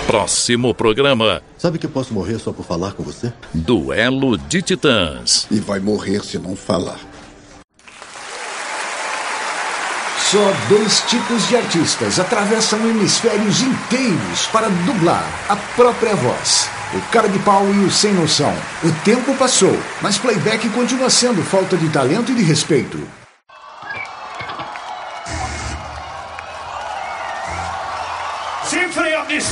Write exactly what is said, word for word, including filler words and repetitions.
Próximo programa. Sabe que eu posso morrer só por falar com você? Duelo de Titãs. E vai morrer se não falar. Só dois tipos de artistas atravessam hemisférios inteiros para dublar a própria voz. O cara de pau e o sem noção. O tempo passou, mas playback continua sendo falta de talento e de respeito. Symphony of this